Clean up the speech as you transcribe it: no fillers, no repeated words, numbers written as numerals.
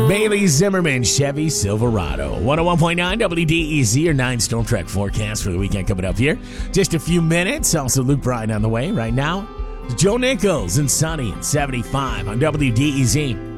Bailey Zimmerman Chevy Silverado. 101.9 WDEZ, your 9 Storm Track forecast for the weekend coming up here. Just a few minutes. Also, Luke Bryan on the way right now. Joe Nichols and Sunny at 75 on WDEZ.